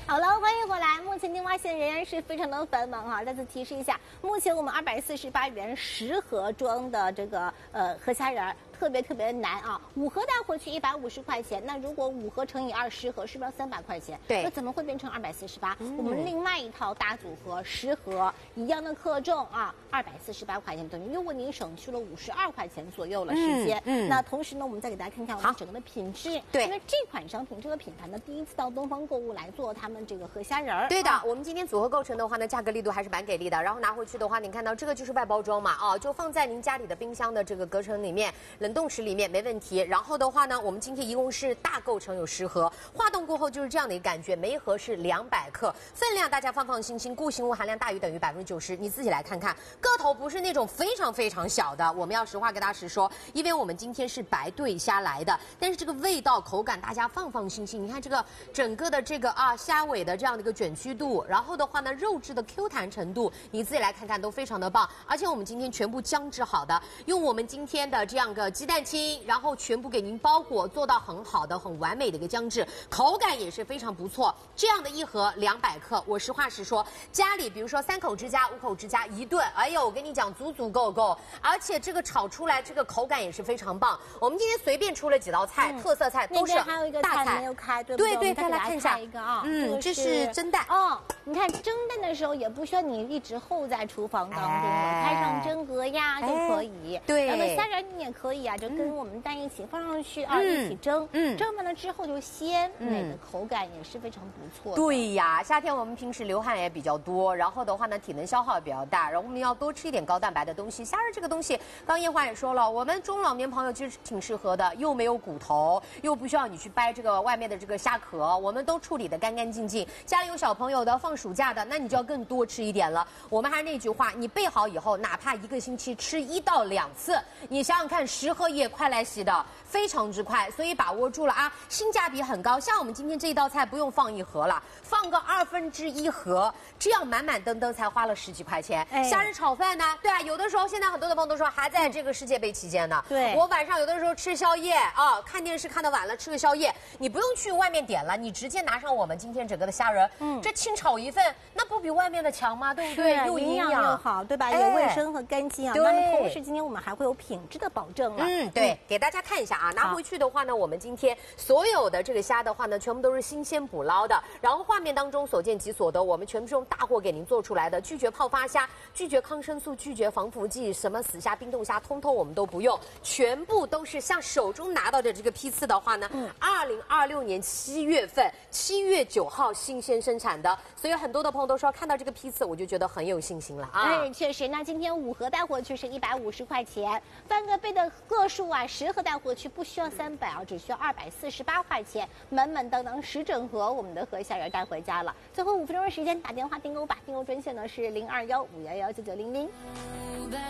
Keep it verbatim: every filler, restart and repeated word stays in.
好了，欢迎回来。目前电话线仍然是非常的繁忙哈。再次提示一下，目前我们二百四十八元十盒装的这个呃河虾仁儿。 特别特别难啊！五盒带回去一百五十块钱，那如果五盒乘以二十盒，是不是要三百块钱？ 对， 那怎么会变成二百四十八？我们另外一套大组合十盒一样的克重啊，二百四十八块钱，等于又为您省去了五十二块钱左右了时间。嗯，嗯那同时呢，我们再给大家看看我们整个的品质。对，因为这款商品这个品牌呢，第一次到东方购物来做他们这个河虾仁儿。 对的，啊、我们今天组合构成的话呢，价格力度还是蛮给力的。然后拿回去的话，你看到这个就是外包装嘛，啊，就放在您家里的冰箱的这个隔层里面、冷冻室里面没问题。然后的话呢，我们今天一共是大构成有十盒，化冻过后就是这样的一个感觉，每一盒是两百克，分量大家放放心心，固形物含量大于等于百分之九十，你自己来看看，个头不是那种非常非常小的。我们要实话跟大家实说，因为我们今天是白对虾来的，但是这个味道口感大家放放心心，你看这个整个的这个啊虾尾的这样的一个卷曲度，然后的话呢肉质的 Q 弹程度，你自己来看看都非常的棒。而且我们今天全部姜制好的，用我们今天的这样个鸡蛋清，然后全部给您包裹，做到很好的、很完美的一个姜制，口感也是非常不错。这样的一盒两百克，我实话实说，家里比如说三口之家、五口之家一顿，哎呦，我跟你讲足足够够，而且这个炒出来这个口感也是非常棒。我们今天随便出了几道菜，嗯、特色菜都是还有一个菜没有开，对不对？ 对对，再来看一下一个啊， 嗯，这是蒸蛋哦。你看蒸蛋的时候也不需要你一直候在厨房当中了，哎、开上蒸格呀就可以。 对， 然后虾仁你也可以啊，就跟我们蛋一起放上去啊，一起蒸。嗯，蒸完了之后就鲜美的口感也是非常不错的。 对呀，夏天我们平时流汗也比较多，然后的话呢，体能消耗也比较大，然后我们要多吃一点高蛋白的东西。虾仁这个东西，刚叶华也说了，我们中老年朋友其实挺适合的，又没有骨头，又不需要你去掰这个外面的这个虾壳，我们都处理得干干净净。家里有小朋友的，放暑假的，那你就要更多吃一点了。我们还是那句话，你备好以后，哪怕一个星期吃一到两次，你想想看，十盒也快来洗的，非常之快，所以把握住了啊，性价比很高。像我们今天这一道菜不用放一盒了，放个二分之一盒，这样满满登登才花了十几块钱。哎、夏日炒饭呢？对啊，有的时候现在很多的朋友都说还在这个世界杯期间呢。 对， 我晚上有的时候吃宵夜啊，看电视看得晚了，吃个宵夜，你不用去外面点了，你直接拿上我们今天整个的虾仁，嗯，这清炒一份，那不比外面的强吗？对不对？又营养又好，对吧？有卫生和干净啊。 对。 那么同时今天我们还会有品质的保证了。 嗯，对，嗯、给大家看一下啊，拿回去的话呢，我们今天所有的这个虾的话呢，全部都是新鲜捕捞的，然后画面当中所见即所得，我们全部是用大货给您做出来的，拒绝泡发虾，拒绝抗生素，拒绝防腐剂，什么死虾、冰冻虾，通通我们都不用，全部都是像手中拿到的这个批次的话呢，二零二六年七月份七月九号新鲜生产的，所以很多的朋友都说看到这个批次，我就觉得很有信心了啊。 哎，确实，那今天五盒带回去是一百五十块钱，翻个倍的个数啊，十盒带回去不需要三百啊，只需要二百四十八块钱，满满当当十整盒我们的河虾仁带回家了。最后五分钟的时间打电话订购吧，订购专线呢是零二幺五幺幺九九零零。